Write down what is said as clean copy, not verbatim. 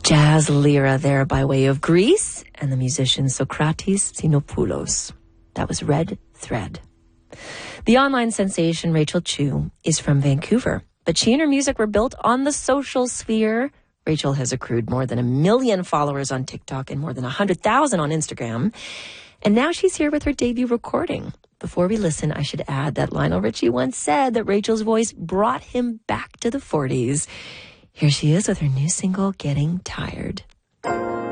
jazz lyra there by way of Greece and the musician Socrates Sinopoulos. That was Red Thread. The online sensation Rachel Chu is from Vancouver, but she and her music were built on the social sphere. Rachel has accrued more than 1 million followers on TikTok and more than 100,000 on Instagram. And now she's here with her debut recording. Before we listen, I should add that Lionel Richie once said that Rachel's voice brought him back to the 40s. Here she is with her new single, Getting Tired.